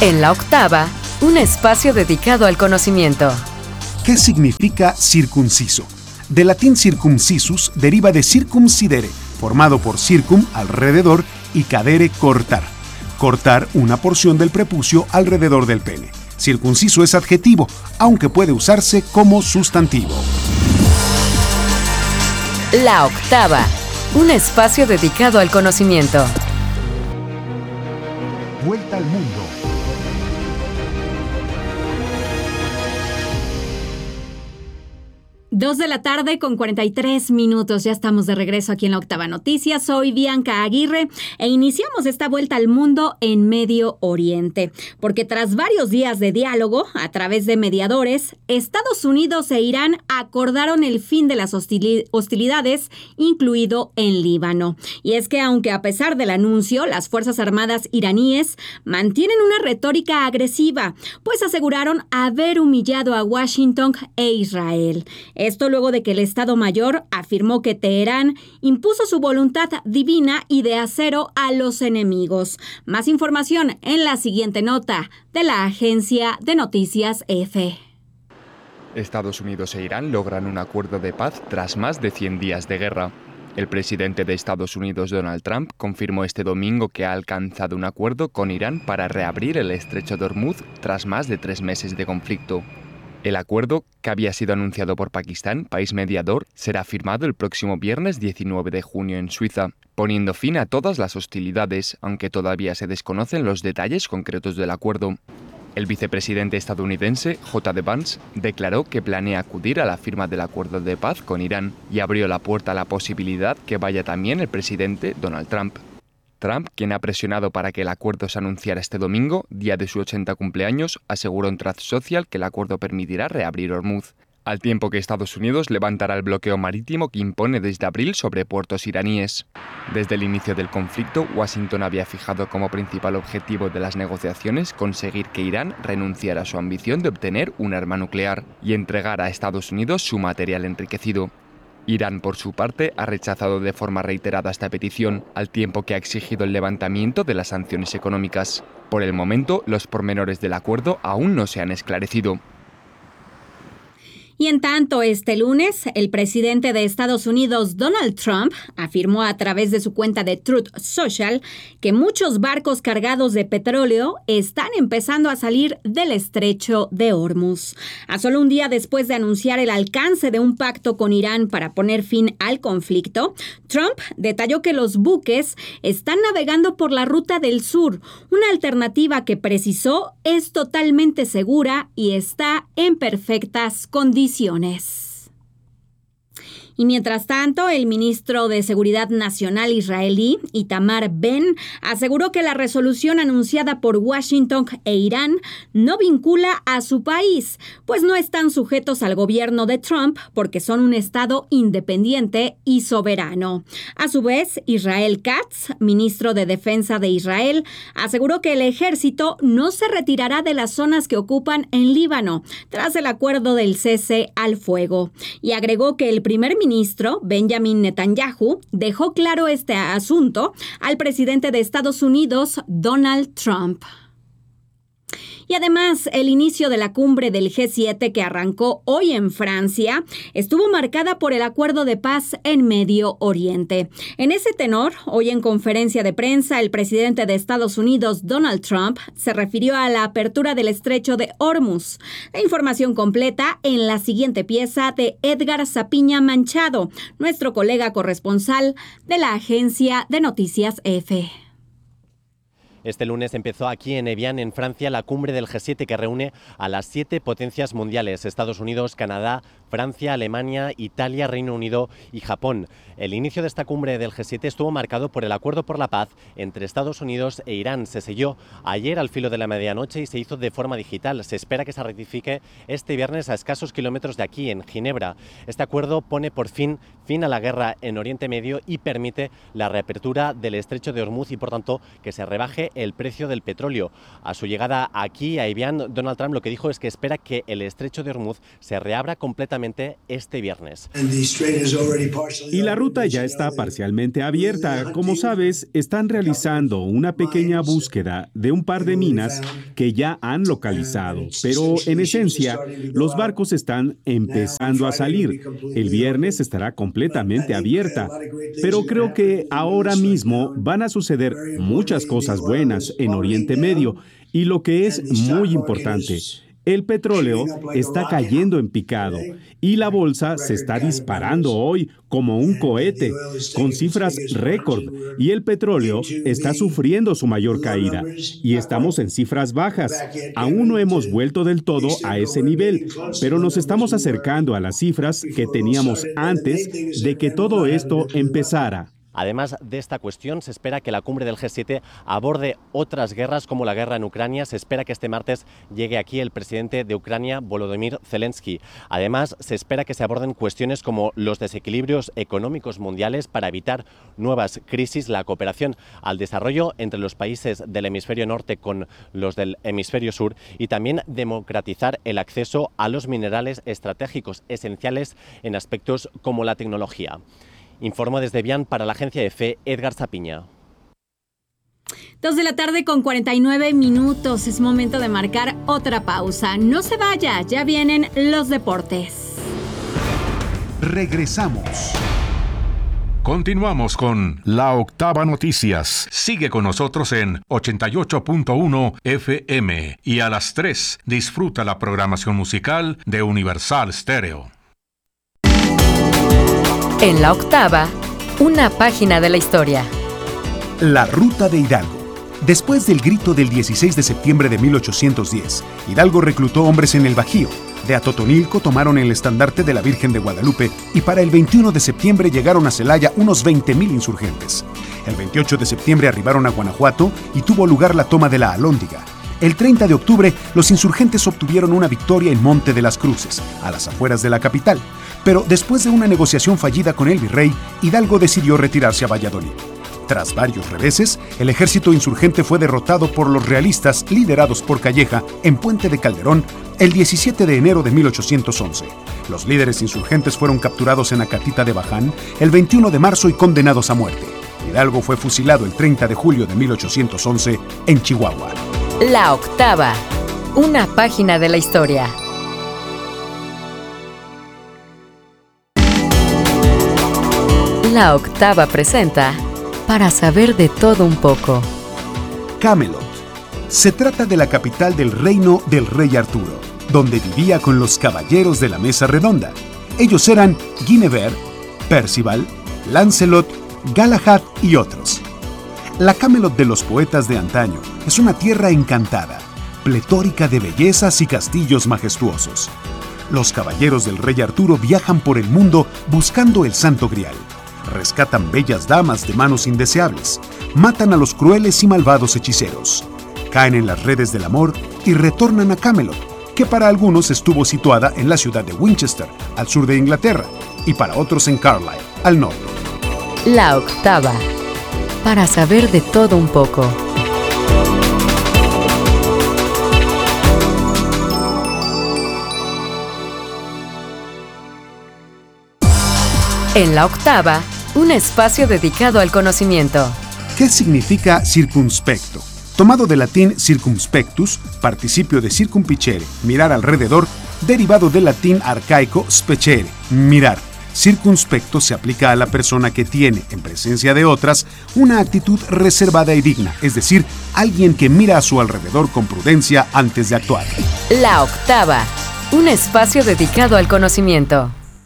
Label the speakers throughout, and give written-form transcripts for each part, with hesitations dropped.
Speaker 1: En la octava, un espacio dedicado al conocimiento.
Speaker 2: ¿Qué significa circunciso? Del latín circumcisus deriva de circumcidere, formado por circum, alrededor, y cadere, cortar. Cortar una porción del prepucio alrededor del pene. Circunciso es adjetivo, aunque puede usarse como sustantivo.
Speaker 1: La octava, un espacio dedicado al conocimiento.
Speaker 2: Vuelta al mundo.
Speaker 3: Dos de la tarde con 43 minutos. Ya estamos de regreso aquí en la Octava Noticias. Soy Bianca Aguirre e iniciamos esta vuelta al mundo en Medio Oriente. Porque tras varios días de diálogo a través de mediadores, Estados Unidos e Irán acordaron el fin de las hostilidades, incluido en Líbano. Y es que aunque a pesar del anuncio, las Fuerzas Armadas iraníes mantienen una retórica agresiva, pues aseguraron haber humillado a Washington e Israel. Esto luego de que el Estado Mayor afirmó que Teherán impuso su voluntad divina y de acero a los enemigos. Más información en la siguiente nota de la agencia de noticias EFE.
Speaker 4: Estados Unidos e Irán logran un acuerdo de paz tras más de 100 días de guerra. El presidente de Estados Unidos, Donald Trump, confirmó este domingo que ha alcanzado un acuerdo con Irán para reabrir el estrecho de Hormuz tras más de 3 meses de conflicto. El acuerdo, que había sido anunciado por Pakistán, país mediador, será firmado el próximo viernes 19 de junio en Suiza, poniendo fin a todas las hostilidades, aunque todavía se desconocen los detalles concretos del acuerdo. El vicepresidente estadounidense, J.D. Vance, declaró que planea acudir a la firma del acuerdo de paz con Irán y abrió la puerta a la posibilidad que vaya también el presidente Donald Trump. Trump, quien ha presionado para que el acuerdo se anunciara este domingo, día de su 80 cumpleaños, aseguró en Truth Social que el acuerdo permitirá reabrir Hormuz, al tiempo que Estados Unidos levantará el bloqueo marítimo que impone desde abril sobre puertos iraníes. Desde el inicio del conflicto, Washington había fijado como principal objetivo de las negociaciones conseguir que Irán renunciara a su ambición de obtener un arma nuclear y entregar a Estados Unidos su material enriquecido. Irán, por su parte, ha rechazado de forma reiterada esta petición, al tiempo que ha exigido el levantamiento de las sanciones económicas. Por el momento, los pormenores del acuerdo aún no se han esclarecido.
Speaker 3: Y en tanto, este lunes, el presidente de Estados Unidos, Donald Trump, afirmó a través de su cuenta de Truth Social que muchos barcos cargados de petróleo están empezando a salir del estrecho de Hormuz. A solo un día después de anunciar el alcance de un pacto con Irán para poner fin al conflicto, Trump detalló que los buques están navegando por la Ruta del Sur, una alternativa que precisó es totalmente segura y está en perfectas condiciones. Y mientras tanto, el ministro de Seguridad Nacional israelí, Itamar Ben, aseguró que la resolución anunciada por Washington e Irán no vincula a su país, pues no están sujetos al gobierno de Trump porque son un estado independiente y soberano. A su vez, Israel Katz, ministro de Defensa de Israel, aseguró que el ejército no se retirará de las zonas que ocupan en Líbano tras el acuerdo del cese al fuego. Y agregó que el primer ministro, Benjamin Netanyahu, dejó claro este asunto al presidente de Estados Unidos, Donald Trump. Y además, el inicio de la cumbre del G7 que arrancó hoy en Francia estuvo marcada por el acuerdo de paz en Medio Oriente. En ese tenor, hoy en conferencia de prensa, el presidente de Estados Unidos, Donald Trump, se refirió a la apertura del estrecho de Hormuz. La información completa en la siguiente pieza de Edgar Zapiña Manchado, nuestro colega corresponsal de la agencia de noticias EFE.
Speaker 5: Este lunes empezó aquí en Evian, en Francia, la cumbre del G7 que reúne a las 7 potencias mundiales: Estados Unidos, Canadá, Francia, Alemania, Italia, Reino Unido y Japón. El inicio de esta cumbre del G7 estuvo marcado por el acuerdo por la paz entre Estados Unidos e Irán. Se selló ayer al filo de la medianoche y se hizo de forma digital. Se espera que se ratifique este viernes a escasos kilómetros de aquí, en Ginebra. Este acuerdo pone por fin a la guerra en Oriente Medio y permite la reapertura del estrecho de Hormuz y, por tanto, que se rebaje el precio del petróleo. A su llegada aquí, a Evian, Donald Trump lo que dijo es que espera que el estrecho de Hormuz se reabra completamente precisamente este viernes.
Speaker 6: Y la ruta ya está parcialmente abierta. Como sabes, están realizando una pequeña búsqueda de un par de minas que ya han localizado. Pero en esencia, los barcos están empezando a salir. El viernes estará completamente abierta. Pero creo que ahora mismo van a suceder muchas cosas buenas en Oriente Medio. Y lo que es muy importante, el petróleo está cayendo en picado y la bolsa se está disparando hoy como un cohete, con cifras récord, y el petróleo está sufriendo su mayor caída y estamos en cifras bajas. Aún no hemos vuelto del todo a ese nivel, pero nos estamos acercando a las cifras que teníamos antes de que todo esto empezara.
Speaker 5: Además de esta cuestión, se espera que la cumbre del G7 aborde otras guerras como la guerra en Ucrania. Se espera que este martes llegue aquí el presidente de Ucrania, Volodymyr Zelensky. Además, se espera que se aborden cuestiones como los desequilibrios económicos mundiales para evitar nuevas crisis, la cooperación al desarrollo entre los países del hemisferio norte con los del hemisferio sur y también democratizar el acceso a los minerales estratégicos esenciales en aspectos como la tecnología. Informó desde Vián para la agencia EFE, Edgar Zapiña.
Speaker 3: 2:49 p.m. Es momento de marcar otra pausa. No se vaya, ya vienen los deportes.
Speaker 2: Regresamos.
Speaker 7: Continuamos con La Octava Noticias. Sigue con nosotros en 88.1 FM y a las 3 disfruta la programación musical de Universal Stereo.
Speaker 1: En La Octava, una página de la historia.
Speaker 2: La Ruta de Hidalgo. Después del grito del 16 de septiembre de 1810, Hidalgo reclutó hombres en el Bajío. De Atotonilco tomaron el estandarte de la Virgen de Guadalupe y para el 21 de septiembre llegaron a Celaya unos 20,000 insurgentes. El 28 de septiembre arribaron a Guanajuato y tuvo lugar la toma de la Alhóndiga. El 30 de octubre, los insurgentes obtuvieron una victoria en Monte de las Cruces, a las afueras de la capital. Pero después de una negociación fallida con el virrey, Hidalgo decidió retirarse a Valladolid. Tras varios reveses, el ejército insurgente fue derrotado por los realistas liderados por Calleja en Puente de Calderón el 17 de enero de 1811. Los líderes insurgentes fueron capturados en Acatita de Baján el 21 de marzo y condenados a muerte. Hidalgo fue fusilado el 30 de julio de 1811 en Chihuahua.
Speaker 1: La Octava, una página de la historia. La Octava presenta Para saber de todo un poco.
Speaker 2: Camelot. Se trata de la capital del reino del rey Arturo, donde vivía con los caballeros de la mesa redonda. Ellos eran Guinevere, Percival, Lancelot, Galahad y otros. La Camelot de los poetas de antaño es una tierra encantada, pletórica de bellezas y castillos majestuosos. Los caballeros del rey Arturo viajan por el mundo buscando el Santo Grial. Rescatan bellas damas de manos indeseables, matan a los crueles y malvados hechiceros, caen en las redes del amor y retornan a Camelot, que para algunos estuvo situada en la ciudad de Winchester, al sur de Inglaterra, y para otros en Carlisle, al norte.
Speaker 1: La Octava, para saber de todo un poco. En La Octava, un espacio dedicado al conocimiento.
Speaker 2: ¿Qué significa circunspecto? Tomado del latín circumspectus, participio de circumpicere, mirar alrededor, derivado del latín arcaico specere, mirar. Circunspecto se aplica a la persona que tiene, en presencia de otras, una actitud reservada y digna, es decir, alguien que mira a su alrededor con prudencia antes de actuar.
Speaker 1: La Octava, un espacio dedicado al conocimiento.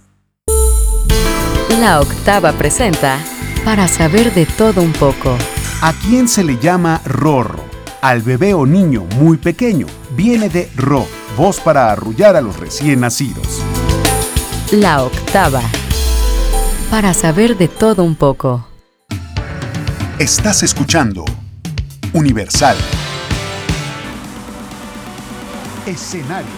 Speaker 1: La Octava presenta Para saber de todo un poco.
Speaker 2: ¿A quién se le llama rorro? Al bebé o niño muy pequeño. Viene de ro, voz para arrullar a los recién nacidos.
Speaker 1: La Octava, para saber de todo un poco.
Speaker 2: Estás escuchando Universal. Escenarios.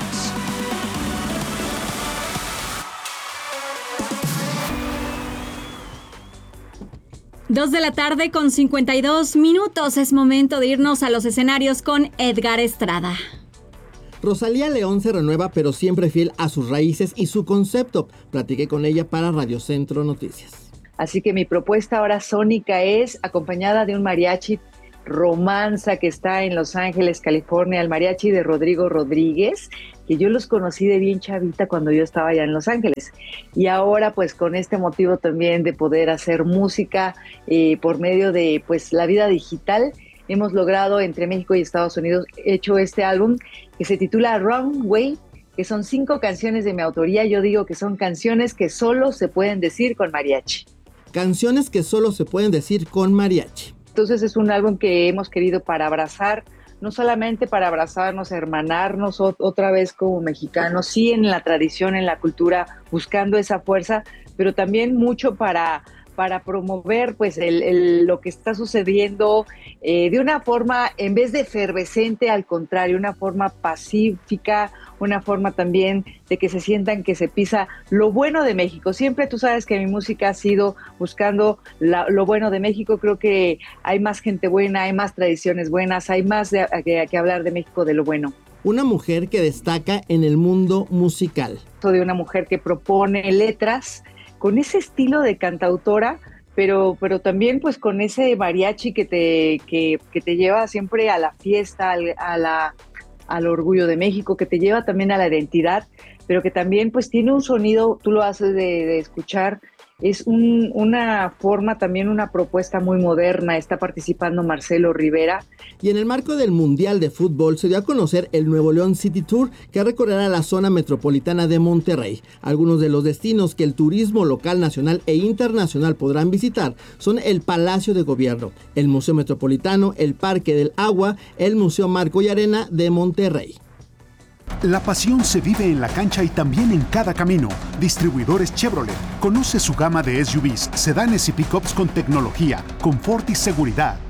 Speaker 3: Dos de la tarde con 52 minutos. Es momento de irnos a los escenarios con Edgar Estrada.
Speaker 8: Rosalía León se renueva, pero siempre fiel a sus raíces y su concepto. Platiqué con ella para Radio Centro Noticias.
Speaker 9: Así que mi propuesta ahora sónica es acompañada de un mariachi romanza que está en Los Ángeles, California, el mariachi de Rodrigo Rodríguez, que yo los conocí de bien chavita cuando yo estaba allá en Los Ángeles. Y ahora pues con este motivo también de poder hacer música por medio de pues la vida digital, hemos logrado entre México y Estados Unidos hecho este álbum que se titula Wrong Way, que son 5 canciones de mi autoría. Yo digo que son canciones que solo se pueden decir con mariachi.
Speaker 8: Canciones que solo se pueden decir con mariachi.
Speaker 9: Entonces es un álbum que hemos querido para abrazar, no solamente para abrazarnos, hermanarnos otra vez como mexicanos, sí en la tradición, en la cultura, buscando esa fuerza, pero también mucho para promover pues lo que está sucediendo de una forma, en vez de efervescente, al contrario, una forma pacífica, una forma también de que se sientan que se pisa lo bueno de México. Siempre tú sabes que mi música ha sido buscando lo bueno de México. Creo que hay más gente buena, hay más tradiciones buenas, hay más que hablar de México, de lo bueno.
Speaker 8: Una mujer que destaca en el mundo musical.
Speaker 9: De una mujer que propone letras con ese estilo de cantautora, pero también pues con ese mariachi que te lleva siempre a la fiesta, al orgullo de México, que te lleva también a la identidad, pero que también pues tiene un sonido, tú lo haces de escuchar, es una forma, también una propuesta muy moderna. Está participando Marcelo Rivera.
Speaker 8: Y en el marco del Mundial de Fútbol se dio a conocer el Nuevo León City Tour, que recorrerá la zona metropolitana de Monterrey. Algunos de los destinos que el turismo local, nacional e internacional podrán visitar son el Palacio de Gobierno, el Museo Metropolitano, el Parque del Agua, el Museo Marco y Arena de Monterrey.
Speaker 2: La pasión se vive en la cancha y también en cada camino. Distribuidores Chevrolet. Conoce su gama de SUVs, sedanes y pickups con tecnología, confort y seguridad.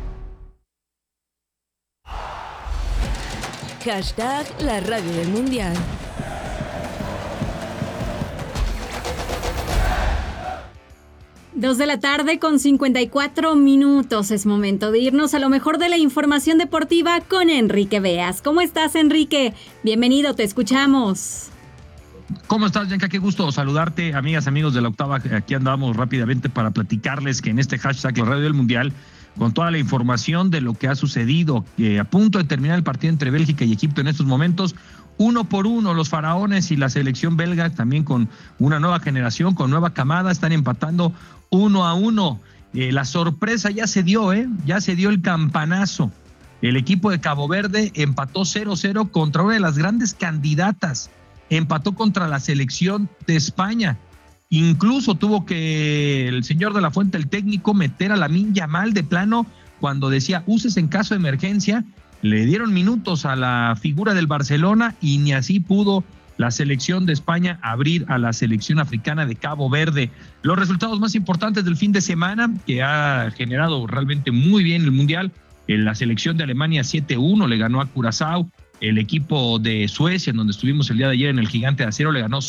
Speaker 1: Hashtag la radio del mundial.
Speaker 3: Dos de la tarde con 54 minutos. Es momento de irnos a lo mejor de la información deportiva con Enrique Beas. ¿Cómo estás, Enrique? Bienvenido, te escuchamos.
Speaker 10: ¿Cómo estás, Bianca? Qué gusto saludarte, amigas, amigos de la octava. Aquí andamos rápidamente para platicarles que en este hashtag la radio del mundial, con toda la información de lo que ha sucedido, a punto de terminar el partido entre Bélgica y Egipto en estos momentos, 1-1, los faraones y la selección belga, también con una nueva generación, con nueva camada, están empatando 1-1. La sorpresa ya se dio, ya se dio el campanazo. El equipo de Cabo Verde empató 0-0 contra una de las grandes candidatas. Empató contra la selección de España. Incluso tuvo que el señor de la Fuente, el técnico, meter a Lamine Yamal de plano cuando decía uses en caso de emergencia. Le dieron minutos a la figura del Barcelona y ni así pudo la selección de España abrir a la selección africana de Cabo Verde. Los resultados más importantes del fin de semana, que ha generado realmente muy bien el Mundial: en la selección de Alemania 7-1 le ganó a Curazao. El equipo de Suecia, en donde estuvimos el día de ayer en el Gigante de Acero, le ganó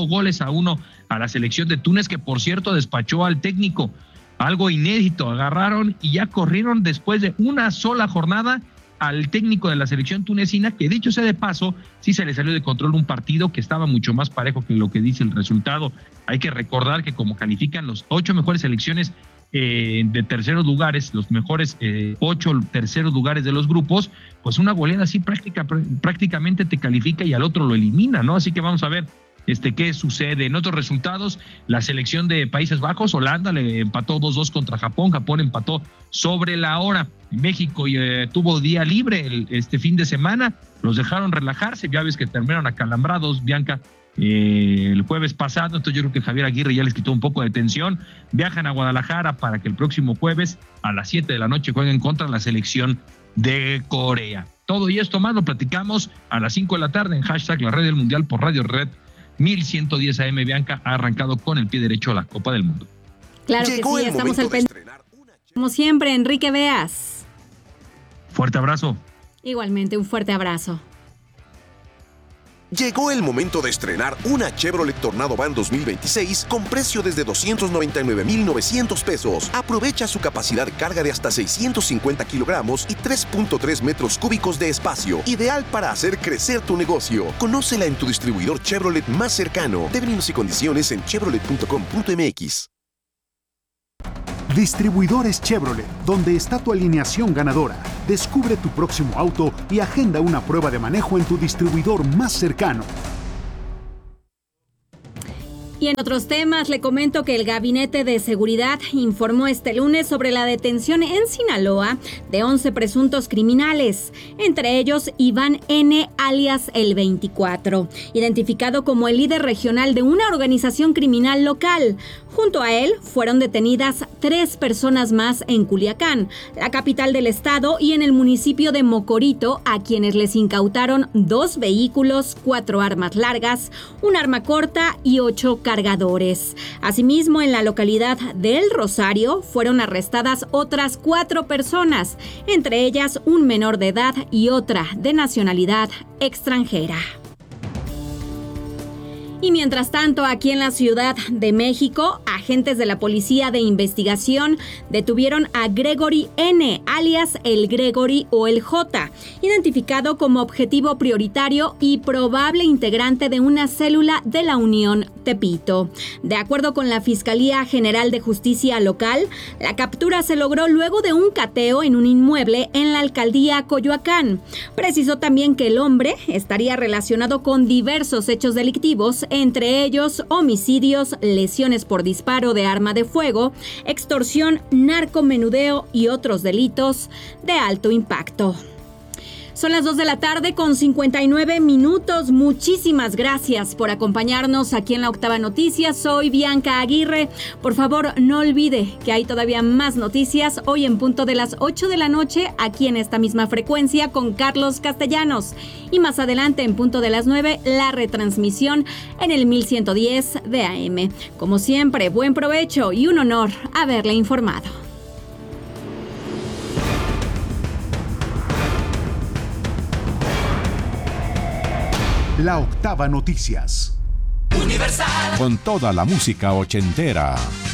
Speaker 10: 5-1 a la selección de Túnez, que por cierto despachó al técnico. Algo inédito, agarraron y ya corrieron después de una sola jornada al técnico de la selección tunecina, que dicho sea de paso, sí se le salió de control un partido que estaba mucho más parejo que lo que dice el resultado. Hay que recordar que como califican los 8 mejores selecciones de terceros lugares, los mejores 8 terceros lugares de los grupos, pues una goleada así prácticamente te califica y al otro lo elimina, ¿no? Así que vamos a ver qué sucede. En otros resultados, la selección de Países Bajos, Holanda le empató 2-2 contra Japón. Japón empató sobre la hora. México tuvo día libre este fin de semana, los dejaron relajarse. Ya ves que terminaron acalambrados, Bianca, el jueves pasado. Entonces yo creo que Javier Aguirre ya les quitó un poco de tensión. Viajan a Guadalajara para que el próximo jueves a las 7 de la noche jueguen contra la selección de Corea. Todo y esto más lo platicamos a las 5 de la tarde en hashtag la red del mundial por Radio Red 1110 AM. Bianca, ha arrancado con el pie derecho a la Copa del Mundo.
Speaker 3: Claro que sí, estamos al pendiente. Como siempre, Enrique Beas.
Speaker 10: Fuerte abrazo.
Speaker 3: Igualmente, un fuerte abrazo.
Speaker 11: Llegó el momento de estrenar una Chevrolet Tornado Van 2026 con precio desde $299,900 pesos. Aprovecha su capacidad de carga de hasta 650 kilogramos y 3.3 metros cúbicos de espacio. Ideal para hacer crecer tu negocio. Conócela en tu distribuidor Chevrolet más cercano. Términos y condiciones en chevrolet.com.mx.
Speaker 2: Distribuidores Chevrolet, donde está tu alineación ganadora. Descubre tu próximo auto y agenda una prueba de manejo en tu distribuidor más cercano.
Speaker 3: Y en otros temas, le comento que el Gabinete de Seguridad informó este lunes sobre la detención en Sinaloa de 11 presuntos criminales, entre ellos Iván N., alias El 24, identificado como el líder regional de una organización criminal local. Junto a él fueron detenidas 3 personas más en Culiacán, la capital del estado, y en el municipio de Mocorito, a quienes les incautaron 2 vehículos, 4 armas largas, un arma corta y 8 cargadores. Asimismo, en la localidad de El Rosario fueron arrestadas otras 4 personas, entre ellas un menor de edad y otra de nacionalidad extranjera. Y mientras tanto, aquí en la Ciudad de México, agentes de la Policía de Investigación detuvieron a Gregory N., alias el Gregory o el J., identificado como objetivo prioritario y probable integrante de una célula de la Unión Tepito. De acuerdo con la Fiscalía General de Justicia local, la captura se logró luego de un cateo en un inmueble en la alcaldía Coyoacán. Precisó también que el hombre estaría relacionado con diversos hechos delictivos, entre ellos homicidios, lesiones por disparo de arma de fuego, extorsión, narcomenudeo y otros delitos de alto impacto. Son las 2 de la tarde con 59 minutos. Muchísimas gracias por acompañarnos aquí en La Octava Noticias. Soy Bianca Aguirre. Por favor, no olvide que hay todavía más noticias hoy en punto de las 8 de la noche aquí en esta misma frecuencia con Carlos Castellanos. Y más adelante en punto de las 9 la retransmisión en el 1110 de AM. Como siempre, buen provecho y un honor haberle informado.
Speaker 2: La Octava Noticias.
Speaker 7: Universal. Con toda la música ochentera.